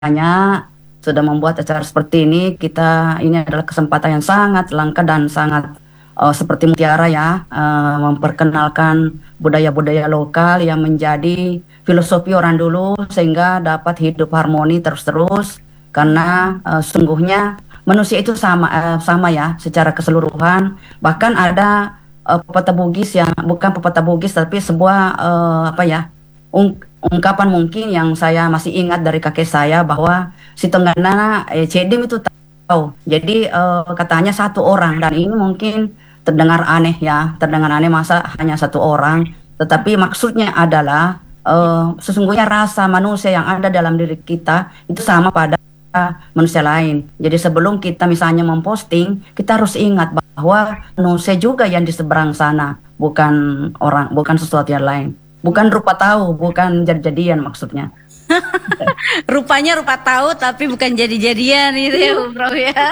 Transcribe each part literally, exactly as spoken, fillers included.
Kiranya sudah membuat acara seperti ini. Kita ini adalah kesempatan yang sangat langka dan sangat uh, seperti mutiara ya, uh, memperkenalkan budaya-budaya lokal yang menjadi filosofi orang dulu sehingga dapat hidup harmoni terus-terus. Karena uh, sungguhnya manusia itu sama uh, sama ya secara keseluruhan. Bahkan ada uh, pepatah Bugis yang bukan pepatah Bugis tapi sebuah uh, apa ya ung ungkapan mungkin yang saya masih ingat dari kakek saya bahwa si tenggana eh, cedim itu tahu. Jadi uh, katanya satu orang, dan ini mungkin terdengar aneh ya, terdengar aneh masa hanya satu orang, tetapi maksudnya adalah uh, sesungguhnya rasa manusia yang ada dalam diri kita itu sama pada manusia lain. Jadi sebelum kita misalnya memposting, kita harus ingat bahwa manusia juga yang di seberang sana, bukan orang, bukan sesuatu yang lain. Bukan rupa tahu, bukan jadi-jadian maksudnya. Rupanya rupa tahu tapi bukan jadi-jadian itu ya Bu Prof ya.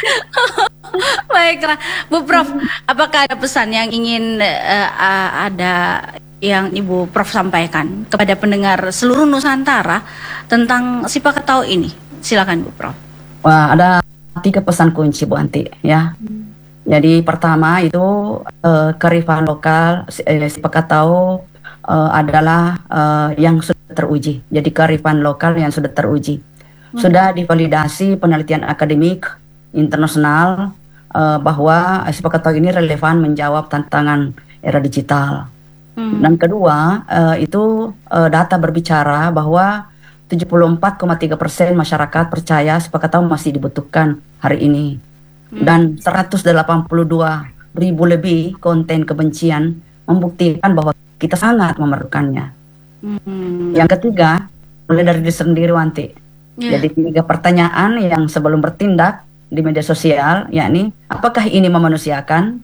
Baiklah Bu Prof, apakah ada pesan yang ingin uh, uh, ada yang Ibu Prof sampaikan kepada pendengar seluruh Nusantara tentang Sipakatau ini? Silakan Bu Prof. Wah, ada tiga pesan kunci Bu Anti ya. Hmm. Jadi pertama itu uh, kearifan lokal eh, Sipakatau uh, adalah uh, yang sudah teruji. Jadi kearifan lokal yang sudah teruji. Hmm. Sudah divalidasi penelitian akademik internasional uh, bahwa Sipakatau ini relevan menjawab tantangan era digital. Hmm. Dan kedua, uh, itu uh, data berbicara bahwa tujuh puluh empat koma tiga persen masyarakat percaya Sipakatau masih dibutuhkan hari ini. Hmm. Dan seratus delapan puluh dua ribu lebih konten kebencian membuktikan bahwa kita sangat memerlukannya. Hmm. Yang ketiga, mulai dari diri sendiri Wanti. Yeah. Jadi tiga pertanyaan yang sebelum bertindak di media sosial, yakni apakah ini memanusiakan?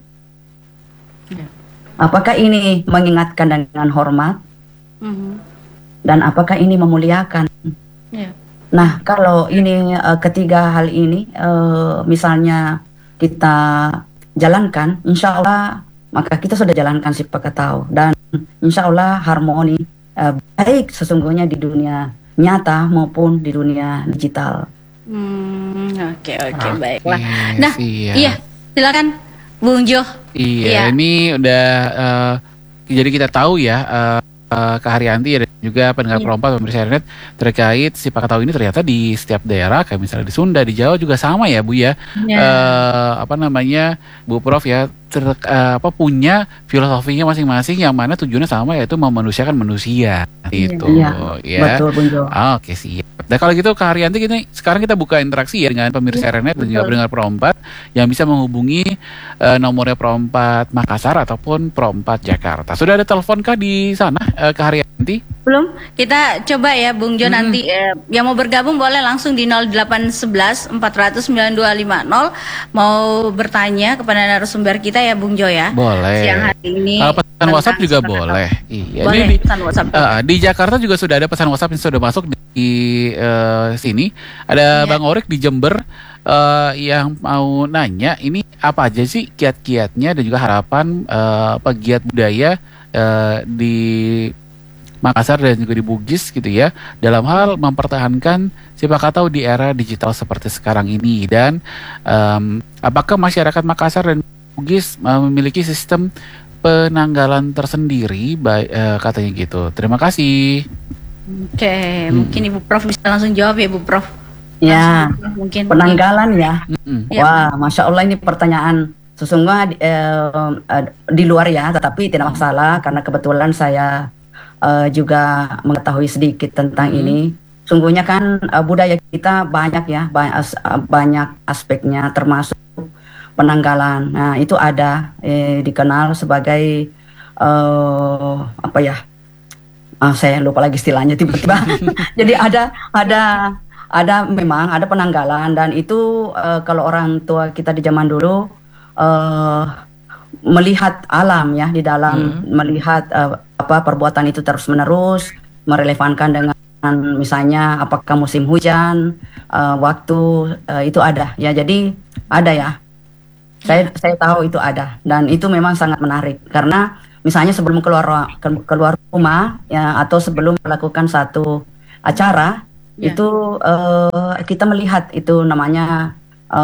Yeah. Apakah ini mengingatkan dengan hormat? Hmm. Dan apakah ini memuliakan? Yeah. Nah, kalau ini uh, ketiga hal ini uh, misalnya kita jalankan, insya Allah maka kita sudah jalankan Sipakatau, dan insya Allah harmoni uh, baik sesungguhnya di dunia nyata maupun di dunia digital. Hmm, oke oke okay, baiklah. Nah, siap. Iya silakan Bung Jo. Iya, iya. Ini udah uh, jadi kita tahu ya. Uh, Kak Haryanti dan juga pendengar yeah. Perompak pemirsa internet terkait Sipakatau ini ternyata di setiap daerah kayak misalnya di Sunda, di Jawa juga sama ya Bu ya. Yeah. Uh, apa namanya Bu Prof ya ter, uh, apa punya filosofinya masing-masing yang mana tujuannya sama, yaitu memanusiakan manusia gitu yeah. ya. Betul Bung Jo. Ah, oke siap. Nah kalau gitu Kak Haryanti, gini, sekarang kita buka interaksi ya dengan pemirsa yeah. internet dan juga pendengar Perompak yang bisa menghubungi uh, nomornya Perompak Makassar ataupun Perompak Jakarta. Sudah ada telepon kah di sana uh, Kak Haryanti? Belum, kita coba ya Bung Jo hmm. nanti eh, yang mau bergabung boleh langsung di nol delapan satu satu empat nol nol sembilan dua lima nol mau bertanya kepada narasumber kita ya Bung Jo ya. Boleh. Siang hari ini. Kalau pesan WhatsApp juga boleh. Iya. Boleh di, pesan WhatsApp. Uh, di Jakarta juga sudah ada pesan WhatsApp yang sudah masuk di uh, sini. Ada yeah. Bang Orik di Jember uh, yang mau nanya ini apa aja sih kiat-kiatnya dan juga harapan uh, pegiat budaya uh, di Makassar dan juga di Bugis gitu ya, dalam hal mempertahankan Sipakatau di era digital seperti sekarang ini. Dan um, apakah masyarakat Makassar dan Bugis uh, memiliki sistem penanggalan tersendiri, by, uh, katanya gitu. Terima kasih. Oke, okay, hmm. mungkin Ibu Prof bisa langsung jawab ya Bu Prof. Ya, mungkin penanggalan ya. Hmm. Wah, Masya Allah ini pertanyaan sesungguhnya uh, uh, di luar ya, tetapi tidak masalah karena kebetulan saya Uh, juga mengetahui sedikit tentang hmm. ini. Sungguhnya kan uh, budaya kita banyak ya, banyak, uh, banyak aspeknya termasuk penanggalan. Nah itu ada eh, dikenal sebagai uh, apa ya? Uh, saya lupa lagi istilahnya tiba-tiba. Jadi ada ada ada memang ada penanggalan, dan itu uh, kalau orang tua kita di zaman dulu uh, melihat alam ya di dalam, hmm. melihat uh, apa perbuatan itu terus menerus merelevankan dengan misalnya apakah musim hujan, uh, waktu uh, itu ada ya, jadi ada ya, saya saya tahu itu ada, dan itu memang sangat menarik karena misalnya sebelum keluar keluar rumah ya atau sebelum melakukan satu acara Ya. itu uh, kita melihat itu namanya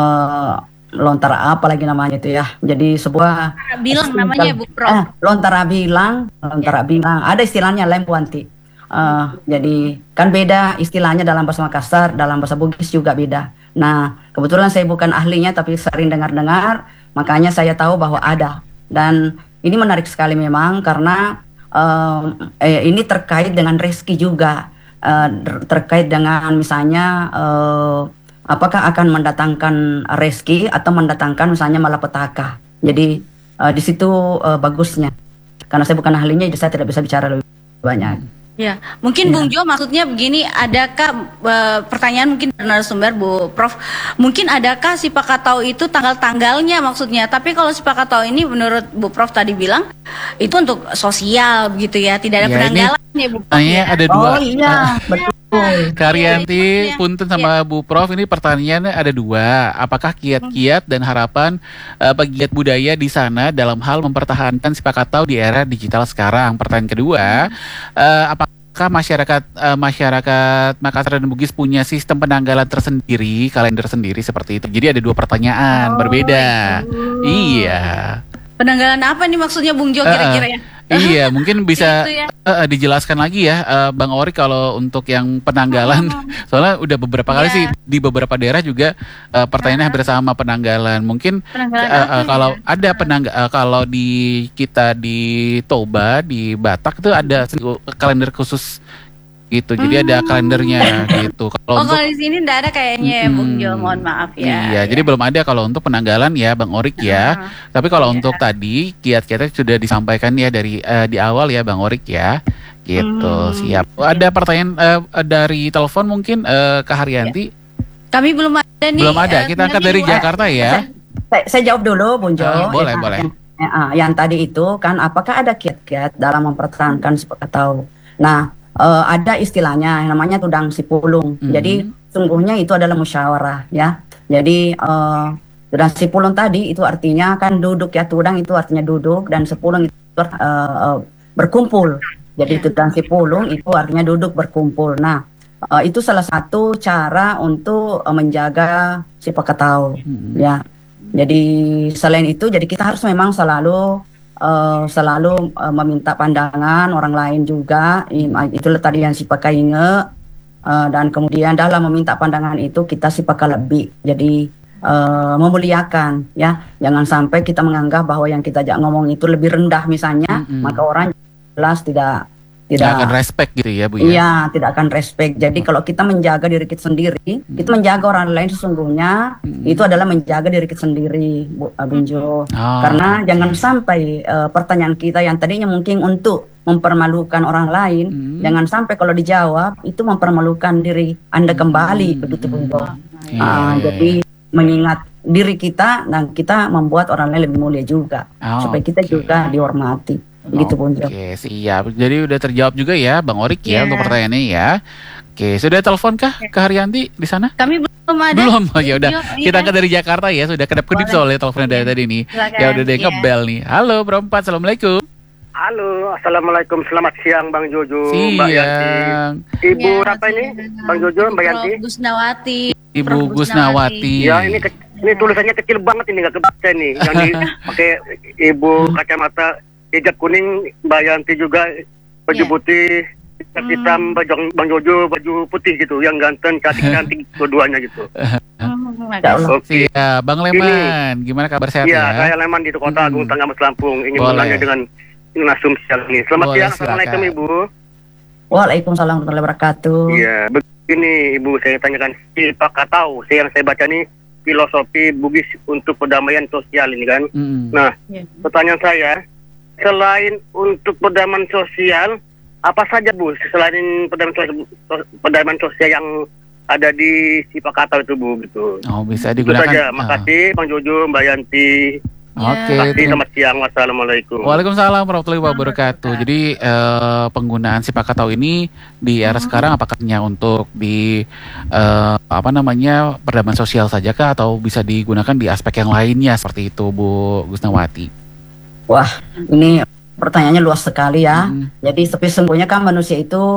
uh, lontara apa lagi namanya itu ya. Jadi sebuah Bilang namanya Bu Prof. Eh, lontara bilang, lontara Ya. bilang. Ada istilahnya lain Bu Anti. Uh, jadi kan beda istilahnya dalam bahasa Makassar, dalam bahasa Bugis juga beda. Nah, kebetulan saya bukan ahlinya tapi sering dengar-dengar, makanya saya tahu bahwa ada. Dan ini menarik sekali memang karena uh, eh, ini terkait dengan rezeki juga, uh, terkait dengan misalnya uh, apakah akan mendatangkan rezeki atau mendatangkan misalnya malapetaka. Jadi uh, di situ uh, bagusnya. Karena saya bukan ahlinya, jadi saya tidak bisa bicara lebih banyak. Ya, mungkin Ya. Bung Jo maksudnya begini, adakah e, pertanyaan mungkin dari narasumber Bu Prof, mungkin adakah si Pakatau itu tanggal-tanggalnya maksudnya, tapi kalau si Pakatau ini menurut Bu Prof tadi bilang itu untuk sosial begitu ya, tidak ada Ya, penanggalan ya Bu Prof. Tanya Ya. ada dua. Oh iya, betul. Karyanti, Iya. punten sama Bu Prof, ini pertanyaannya ada dua. Apakah kiat-kiat dan harapan uh, pegiat budaya di sana dalam hal mempertahankan si Pakatau di era digital sekarang? Pertanyaan kedua, uh, apakah masyarakat uh, masyarakat Makassar dan Bugis punya sistem penanggalan tersendiri, kalender sendiri seperti itu? Jadi ada dua pertanyaan Oh, berbeda. itu. Iya. Penanggalan apa nih maksudnya Bung Jo Uh-uh. kira-kira ya? Iya, mungkin bisa Itu ya. uh, dijelaskan lagi ya, uh, Bang Ori, kalau untuk yang penanggalan, soalnya udah beberapa kali Iya. sih di beberapa daerah juga uh, pertanyaannya hampir sama penanggalan. Mungkin Penanggalan uh, apa uh, ya? kalau ada penangga, uh, kalau di kita di Toba di Batak itu ada kalender khusus gitu. Jadi ada kalendernya gitu. Kalau Oh, untuk kalau di sini enggak ada kayaknya ya Bung Jo, Mm-mm. mohon maaf ya. Iya, jadi belum ada kalau untuk penanggalan ya Bang Orik ya. Tapi kalau Iya. untuk tadi kiat-kiatnya sudah disampaikan ya dari eh, di awal ya Bang Orik ya. Gitu, Hmm. siap. Ada pertanyaan eh, dari telepon mungkin eh, ke Haryanti? Kami belum ada nih. Belum ada. eh, Kita angkat sebenarnya dari Bu- Jakarta ya. Saya, saya jawab dulu, Bung Jo. Ah, boleh, Ya, boleh. Yang, ya, yang tadi itu kan, apakah ada kiat-kiat dalam mempertahankan si Pakatau? Nah, eh, ada istilahnya yang namanya tudang sipulung. Mhm. Jadi sungguhnya itu adalah musyawarah ya. Jadi eh, tudang sipulung tadi itu artinya kan duduk ya, tudang itu artinya duduk dan sepulung itu eh, eh, berkumpul. Jadi tudang sipulung itu artinya duduk berkumpul. Nah, eh, itu salah satu cara untuk eh, menjaga si Pakatau Mhm. ya. Jadi selain itu, jadi kita harus memang selalu uh, selalu uh, meminta pandangan orang lain juga. I- Itulah tadi yang si pakai inge. Uh, dan kemudian dalam meminta pandangan itu kita si pakai lebih. Jadi uh, memuliakan ya. Jangan sampai kita menganggap bahwa yang kita ajak ngomong itu lebih rendah misalnya, Mm-mm. maka orang jelas tidak Tidak tidak akan respect gitu ya Bu ya. Iya, tidak akan respect. Jadi kalau kita menjaga diri kita sendiri, kita menjaga orang lain sesungguhnya Hmm. itu adalah menjaga diri kita sendiri, Bu Abinjo. Oh, Karena oke. jangan sampai eh, pertanyaan kita yang tadinya mungkin untuk mempermalukan orang lain, Hmm. jangan sampai kalau dijawab itu mempermalukan diri Anda kembali, begitu Bu. Iya, Ah, iya, jadi mengingat diri kita dan kita membuat orang lain lebih mulia juga, Oh, supaya kita oke. juga dihormati. Begitu Bu. Oke, siap. Jadi udah terjawab juga ya Bang Orik ya Iya. untuk pertanyaannya ya. Oke, sudah telepon kah ke Haryanti di sana? Kami belum ada. Belum. Oh, ya udah. Yo, Kita iya. angkat dari Jakarta ya. Sudah kedap-kedip Boleh. soalnya teleponnya dari Iya. tadi nih. Silakan. Ya udah deh Iya. ngebel nih. Halo berempat. Assalamualaikum. Halo, assalamualaikum, selamat siang Bang Jojo, Mbak Yanti. Siang. Ibu Ya, apa ini, silakan. Bang Jojo, Mbak Prof Yanti? Gusnawati. Ibu Prof Gusnawati. Ya, ini ke- ini tulisannya kecil banget ini nggak kebaca nih, yang di pakai Ibu kacamata hijab kuning, Mbak Yanti juga baju Ya. putih, hijab Hmm. hitam, baju Bang Jojo baju putih gitu, yang ganteng, cantik-cantik dua-duanya gitu. Hmm, Ya Allah. Oke. Siap. Bang Leman, gimana kabar sehat Iya, ya? saya Leman di Kota Agung Hmm. Tanggamus Lampung, ingin Boleh. bertanya dengan Nasum siang ini. Selamat Boleh, siang, Assalamualaikum silakan. Ibu. Waalaikumsalam warahmatullahi wabarakatuh. Iya, begini Ibu, saya tanyakan si Pakatau, saya yang saya baca nih filosofi Bugis untuk perdamaian sosial ini kan. Mm. Nah, Ya. pertanyaan saya, selain untuk perdamaian sosial, apa saja Bu, selain perdamaian sosial, perdamaian sosial yang ada di si Pakatau itu Bu, gitu. Oh, bisa Itu digunakan. saja, Ah. makasih Bang Jojo, Mbak Yanti. Oke. Makasih, terima- selamat siang, wassalamualaikum. Waalaikumsalam warahmatullahi wabarakatuh. Jadi eh, penggunaan si Pakatau ini di era sekarang apakah hanya untuk di eh, apa namanya perdamaian sosial saja kah atau bisa digunakan di aspek yang lainnya seperti itu Bu Gusnawati? Ini pertanyaannya luas sekali ya. Mm. Jadi tapi sesungguhnya kan manusia itu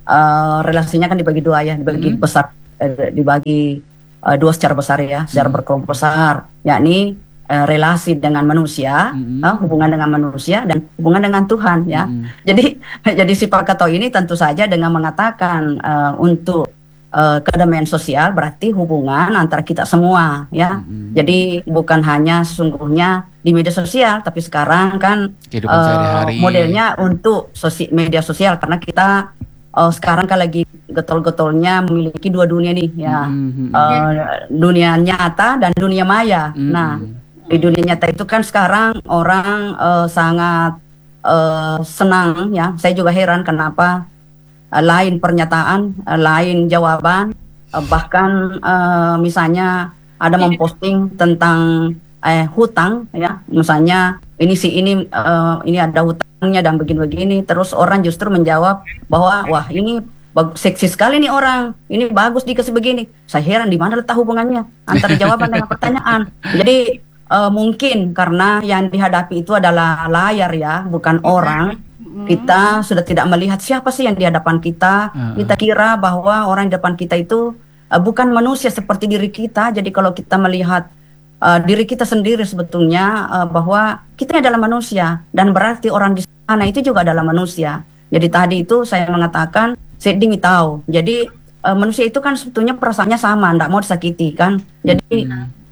uh, relasinya kan dibagi dua ya, dibagi Mm-hmm. besar, eh, dibagi uh, dua secara besar ya, secara Mm-hmm. berkelompok besar, yakni uh, relasi dengan manusia, Mm-hmm. uh, hubungan dengan manusia dan hubungan dengan Tuhan ya. Mm-hmm. Jadi jadi si Pakatau ini tentu saja dengan mengatakan uh, untuk uh, kedamaian sosial berarti hubungan antara kita semua ya. Mm-hmm. Jadi bukan hanya sesungguhnya di media sosial, tapi sekarang kan Kehidupan uh, sehari-hari. modelnya untuk sosi media sosial karena kita uh, sekarang kan lagi getol-getolnya memiliki dua dunia nih ya, Mm-hmm. uh, dunia nyata dan dunia maya. Mm-hmm. Nah, di dunia nyata itu kan sekarang orang uh, sangat uh, senang ya. Saya juga heran kenapa uh, lain pernyataan, uh, lain jawaban, uh, bahkan uh, misalnya ada memposting tentang eh, hutang ya, misalnya ini si ini uh, ini ada hutangnya dan begini-begini, terus orang justru menjawab bahwa wah ini bag- seksi sekali nih orang, ini bagus dikasih begini. Saya heran di mana letak hubungannya antara jawaban dengan pertanyaan. Jadi uh, mungkin karena yang dihadapi itu adalah layar ya, bukan orang. Kita sudah tidak melihat siapa sih yang di hadapan kita. Uh-uh. Kita kira bahwa orang di depan kita itu uh, bukan manusia seperti diri kita. Jadi kalau kita melihat uh, diri kita sendiri sebetulnya uh, bahwa kita adalah manusia dan berarti orang di sana itu juga adalah manusia. Jadi tadi itu saya mengatakan seding tahu. Jadi uh, manusia itu kan sebetulnya perasaannya sama, tidak mau disakiti kan. Jadi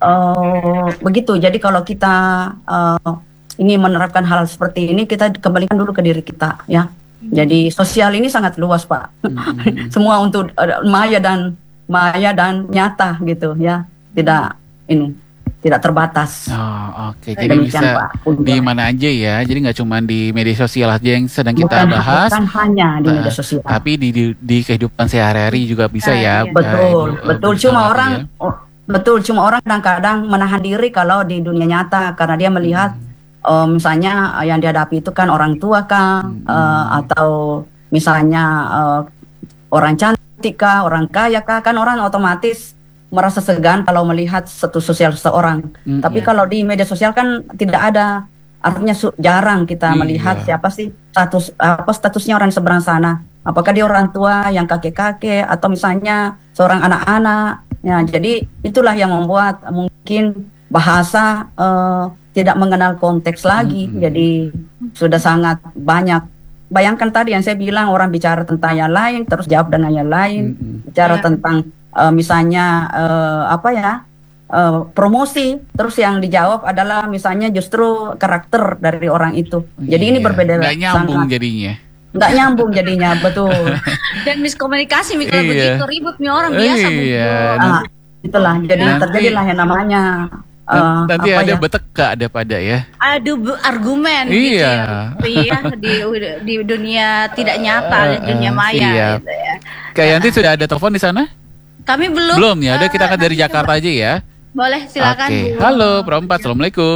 uh, begitu. Jadi kalau kita uh, ini menerapkan hal seperti ini, kita kembalikan dulu ke diri kita ya. Jadi sosial ini sangat luas Pak. Mm-hmm. Semua untuk uh, maya dan maya dan nyata gitu ya. Tidak ini tidak terbatas. Oh, oke. Jadi Demikian, bisa Pak. di mana aja ya. Jadi nggak cuma di media sosial aja yang sedang kita bukan, bahas, bukan hanya di uh, media sosial. tapi di, di di kehidupan sehari-hari juga bisa ya. Iya. Betul, uh, betul. Ibu, Cuma uh, orang, ya. oh, betul. Cuma orang kadang-kadang menahan diri kalau di dunia nyata karena dia melihat, uh, misalnya uh, yang dihadapi itu kan orang tua kan, Hmm. uh, atau misalnya uh, orang cantik kah, orang kaya kah, kan orang otomatis merasa segan kalau melihat status sosial seseorang. Mm, Tapi iya. kalau di media sosial kan tidak ada, artinya su- jarang kita Iya. melihat siapa sih status apa statusnya orang seberang sana. Apakah dia orang tua yang kakek-kakek atau misalnya seorang anak-anak. Ya, jadi itulah yang membuat mungkin bahasa eh, tidak mengenal konteks lagi. Mm-mm. Jadi sudah sangat banyak. Bayangkan tadi yang saya bilang orang bicara tentang yang lain terus jawab dengan yang lain. Mm-mm. Bicara Ya. tentang uh, misalnya uh, apa ya uh, promosi, terus yang dijawab adalah misalnya justru karakter dari orang itu. Jadi ini Iya. berbeda Nggak nyambung sangat. jadinya. Nggak nyambung jadinya, betul. Dan miskomunikasi mikro Iya. begitu ribut nih orang biasa Bu. Iya. Ah, itulah jadi Nanti- terjadilah yang namanya uh, Nanti apa ada ya? beteka ada pada ya. Adu bu- argumen gitu Iya. ya, iya di di dunia tidak nyata, Eh, di dunia eh, maya siap. gitu ya. Kayak nanti sudah ada telepon di sana? Kami belum. Belum ya. Udah eh, kita akan dari nanti Jakarta aja ya. Boleh silakan Oke. Bu. Halo, Perempat. Assalamualaikum.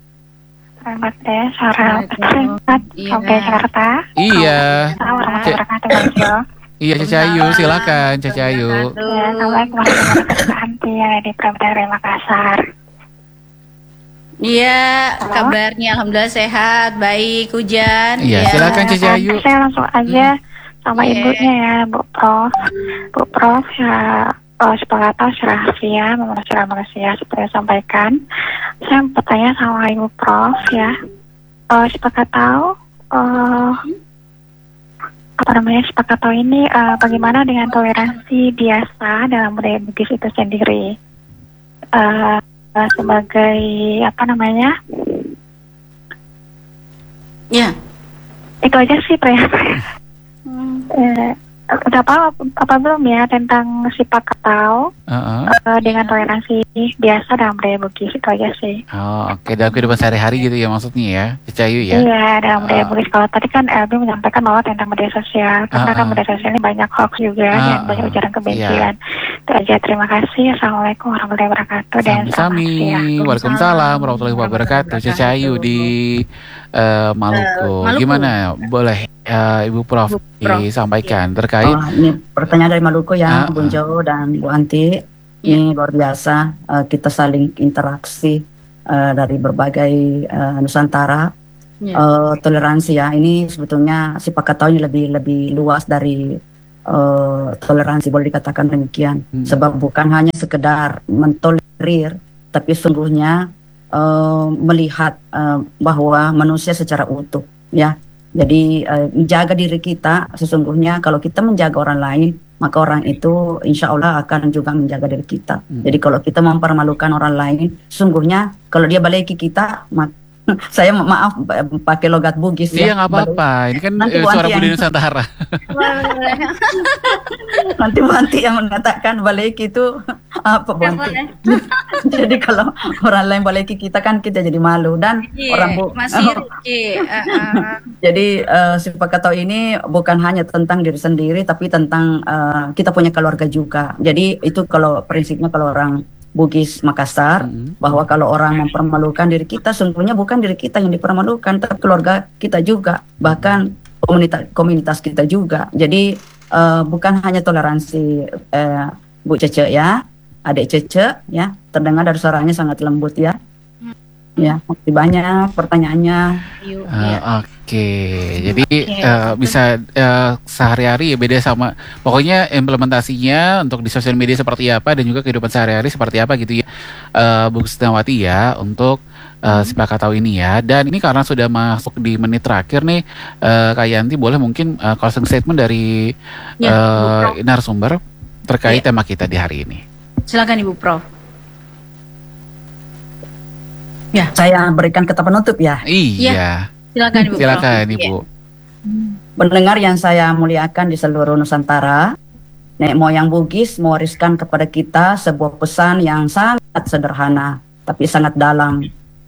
Selamat ya, Sarah Waalaikumsalam. Iya. Sampai Jakarta. Iya. Assalamualaikum warahmatullahi wabarakatuh, Bang Jo. Iya, Caca Ayu, silakan Caca Ayu. Ya, Assalamualaikum warahmatullahi wabarakatuh. Anti yang ada di Pramodari Makassar. Iya, Halo. kabarnya alhamdulillah sehat, baik, hujan. Iya, Ya. silakan Cici Ya, Ayu. Saya langsung aja sama Iya. ibunya ya, Bu Prof. Bu Prof ya, oh, sebagai tahu secara harfiah, manusia manusia seperti yang sampaikan. Saya mau bertanya sama Ibu Prof ya. Oh, sepakat tahu, oh, apa namanya sepakat tahu ini eh, bagaimana dengan toleransi biasa dalam budaya Bugis itu sendiri. Eh, eh, sebagai apa namanya? Ya. Itu aja sih Pak ya. Hmm. Eh, udah apa apa belum ya tentang si Pakatau Heeh. eh, dengan toleransi biasa dalam budaya Bugis itu aja sih. Oh, oke, dalam kehidupan sehari-hari gitu ya maksudnya ya, Caca Ayu ya. Iya dalam budaya Ah. Bugis. Kalau tadi kan Elbi menyampaikan bahwa tentang media sosial karena Ah, kan ah. media sosial ini banyak hoax juga Ah, dan banyak ah. ujaran kebencian. Itu aja, terima kasih. Assalamualaikum warahmatullahi wabarakatuh dan selamat Sami-sami. siang. Waalaikumsalam warahmatullahi wabarakatuh. Caca Ayu di eh, Maluku. Maluku. Gimana? Boleh eh, Ibu Prof Ibu Prof. disampaikan terkait Oh, ini pertanyaan dari Maluku ya, Ah, Bung ah. Jo dan Bu Anti. Ini luar biasa, eh, kita saling interaksi eh, dari berbagai eh, Nusantara. Ya. Eh, toleransi ya, ini sebetulnya si Pakatau ini lebih lebih luas dari uh, toleransi, boleh dikatakan demikian. Hmm. Sebab bukan hanya sekedar mentolerir, tapi sungguhnya uh, melihat uh, bahwa manusia secara utuh, ya. Jadi uh, menjaga diri kita, sesungguhnya kalau kita menjaga orang lain, maka orang itu insya Allah akan juga menjaga diri kita. Hmm. Jadi kalau kita mempermalukan orang lain, sungguhnya kalau dia balaiki kita, maka saya maaf pakai logat Bugis ya. Iya, nggak apa-apa. Ini kan nanti eh, suara Budaya Nusantara. Nanti Bu Anti yang mengatakan balaiki itu apa Bu Anti? Jadi kalau orang lain balaiki kita kan kita jadi malu dan yeah, orang Bu. Masih Riki. Uh, uh. Jadi uh, sipak katau ini bukan hanya tentang diri sendiri, tapi tentang uh, kita punya keluarga juga. Jadi itu kalau prinsipnya kalau orang Bugis Makassar, hmm. bahwa kalau orang mempermalukan diri kita, sungguhnya bukan diri kita yang dipermalukan, tapi keluarga kita juga, bahkan komunitas komunitas kita juga. Jadi uh, bukan hanya toleransi, uh, Bu Cece ya, adik Cece ya, terdengar dari suaranya sangat lembut ya. Ya, masih banyak pertanyaannya. Uh, Oke, okay. Jadi okay. Uh, bisa uh, sehari-hari ya beda sama. Pokoknya implementasinya untuk di sosial media seperti apa dan juga kehidupan sehari-hari seperti apa gitu ya, uh, Bu Krisnawati ya untuk uh, sipak katau ini ya. Dan ini karena sudah masuk di menit terakhir nih, uh, Kak Yanti boleh mungkin uh, closing statement dari ya, uh, narasumber terkait ya. tema kita di hari ini. Silakan Ibu Prof. Ya, saya berikan kata penutup ya. Iya. Ya. Silakan Ibu. Silakan Ibu. Pendengar yang saya muliakan di seluruh Nusantara, nenek moyang Bugis mewariskan kepada kita sebuah pesan yang sangat sederhana tapi sangat dalam.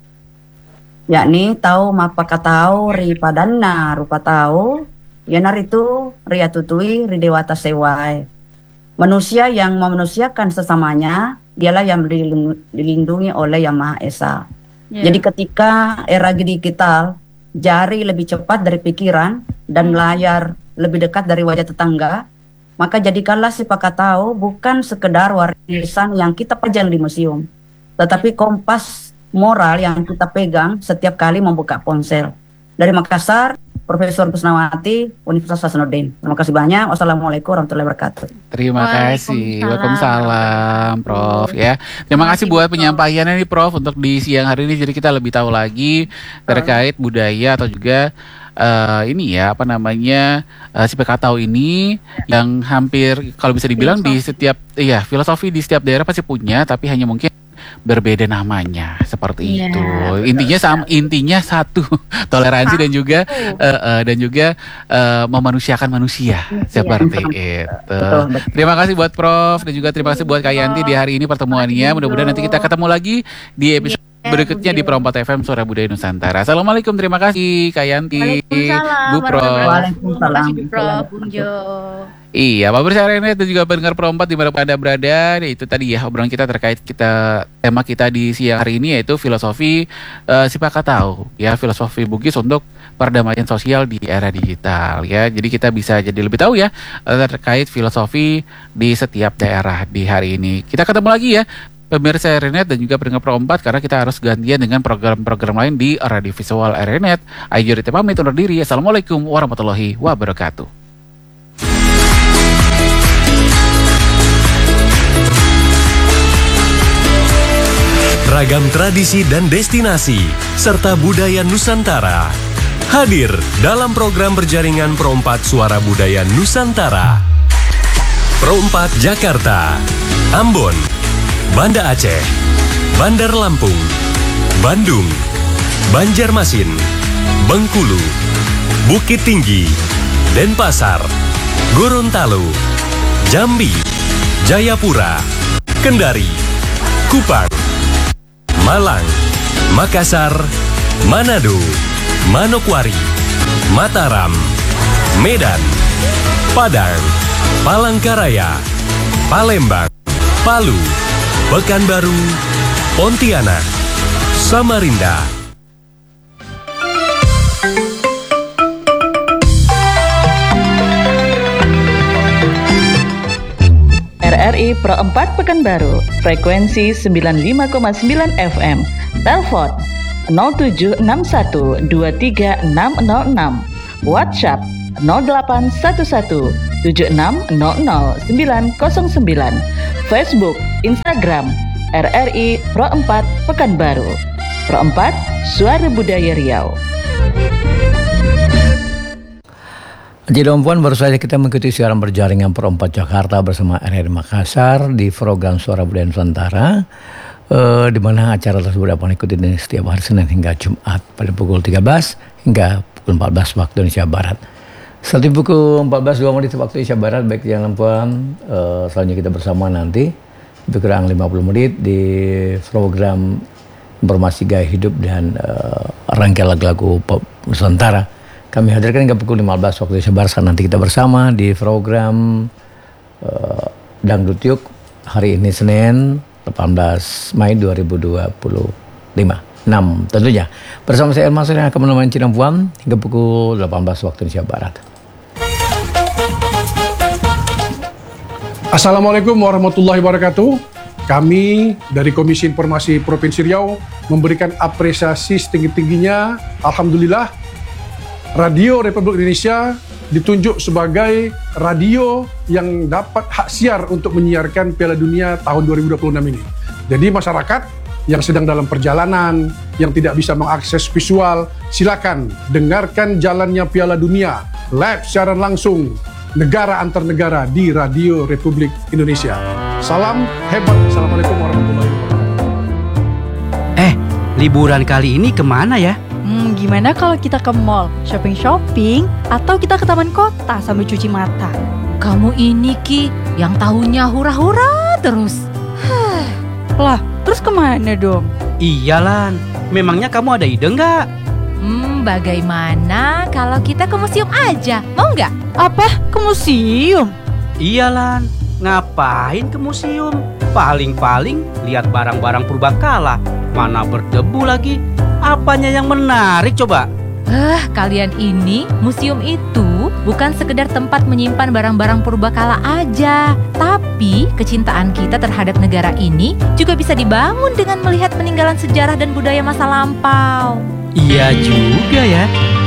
Yakni tahu mapa katau ri padanna rupa tahu, yanar itu ria tutui ri dewata sewai. Manusia yang memanusiakan sesamanya, dialah yang dilindungi oleh Yang Maha Esa. Yeah. Jadi ketika era digital, jari lebih cepat dari pikiran dan layar lebih dekat dari wajah tetangga, maka jadikanlah sipak katau bukan sekedar warisan yang kita pajang di museum, tetapi kompas moral yang kita pegang setiap kali membuka ponsel. Dari Makassar, Profesor Krisnawati, Universitas Hasanuddin. Terima kasih banyak. Wassalamualaikum warahmatullahi wabarakatuh. Terima kasih. Waalaikumsalam, Prof ya. Terima kasih buat penyampaiannya nih Prof untuk di siang hari ini. Jadi kita lebih tahu lagi terkait budaya atau juga uh, ini ya apa namanya uh, sipak katau ini yang hampir kalau bisa dibilang filosofi. di setiap iya filosofi di setiap daerah pasti punya, tapi hanya mungkin berbeda namanya seperti yeah, itu. Intinya sama, intinya satu, toleransi dan juga uh, uh, dan juga uh, memanusiakan manusia yeah, seperti yeah. itu. Betul, betul. Terima kasih buat Prof dan juga terima kasih buat Kak Yanti di hari ini pertemuannya. Mudah-mudahan nanti kita ketemu lagi di episode yeah, berikutnya di Pro empat F M Suara Budaya Nusantara. Assalamualaikum, terima kasih Kak Yanti, Bu Prof. Waalaikumsalam, Bu Prof, Bung Jo. Iya, Pak Bersyarenet dan juga pendengar Pro empat di mana Anda berada. Itu tadi ya obrolan kita terkait kita tema kita di siang hari ini yaitu filosofi uh, sipak katau ya, filosofi Bugis untuk perdamaian sosial di era digital ya. Jadi kita bisa jadi lebih tahu ya terkait filosofi di setiap daerah di hari ini. Kita ketemu lagi ya pemirsa Renet dan juga pendengar Pro empat karena kita harus gantian dengan program-program lain di Radio Visual Renet. Ayo kita pamit undur diri. Assalamualaikum warahmatullahi wabarakatuh. Ragam tradisi dan destinasi, serta budaya Nusantara. Hadir dalam program berjaringan Pro empat Suara Budaya Nusantara. Pro empat Jakarta, Ambon, Banda Aceh, Bandar Lampung, Bandung, Banjarmasin, Bengkulu, Bukit Tinggi, Denpasar, Gorontalo, Jambi, Jayapura, Kendari, Kupang, Malang, Makassar, Manado, Manokwari, Mataram, Medan, Padang, Palangkaraya, Palembang, Palu, Pekanbaru, Pontianak, Samarinda. R R I Pro empat Pekanbaru, frekuensi sembilan puluh lima koma sembilan F M, telepon nol tujuh enam satu dua tiga enam nol enam, WhatsApp nol delapan satu satu tujuh enam nol nol sembilan nol sembilan. Facebook, Instagram R R I Pro empat Pekanbaru. Pro empat, Suara Budaya Riau. Jadi Puan, baru saja kita mengikuti siaran berjaringan Pro empat Jakarta bersama R R I Makassar di program Suara Budaya Nusantara, uh, di mana acara tersebut dapat ikuti setiap hari Senin hingga Jumat pada pukul tiga belas hingga pukul empat belas waktu Indonesia Barat. Setelah pukul empat belas dua menit waktu Indonesia Barat, baik jangan Puan, uh, selanjutnya kita bersama nanti lebih kurang lima puluh menit di program informasi gaya hidup dan uh, rangkaian lagu-lagu pop Nusantara. Kami hadirkan hingga pukul lima belas waktu Indonesia Barat. Nanti kita bersama di program uh, Dangdut Yuk hari ini Senin delapan belas Mei dua ribu dua puluh lima. enam tentunya. Bersama saya Elmas yang akan menemani Cina Puan hingga pukul delapan belas waktu Indonesia Barat. Assalamualaikum warahmatullahi wabarakatuh. Kami dari Komisi Informasi Provinsi Riau memberikan apresiasi setinggi-tingginya. Alhamdulillah, Radio Republik Indonesia ditunjuk sebagai radio yang dapat hak siar untuk menyiarkan Piala Dunia tahun dua ribu dua puluh enam ini. Jadi masyarakat yang sedang dalam perjalanan, yang tidak bisa mengakses visual, silakan dengarkan jalannya Piala Dunia live siaran langsung negara antar negara di Radio Republik Indonesia. Salam hebat. Assalamualaikum warahmatullahi wabarakatuh. Eh, liburan kali ini kemana ya? Hmm, gimana kalau kita ke mall, shopping-shopping, atau kita ke taman kota sambil cuci mata? Kamu ini Ki, yang tahunya hura-hura terus. Lah, terus kemana dong? Iya Lan, memangnya kamu ada ide nggak? Hmm, bagaimana kalau kita ke museum aja, mau nggak? Apa? Ke museum? Iya Lan, ngapain ke museum? Paling-paling lihat barang-barang purbakala, mana berdebu lagi. Apanya yang menarik coba? Ah, kalian ini, museum itu bukan sekedar tempat menyimpan barang-barang purbakala aja, tapi kecintaan kita terhadap negara ini juga bisa dibangun dengan melihat peninggalan sejarah dan budaya masa lampau. Iya juga ya.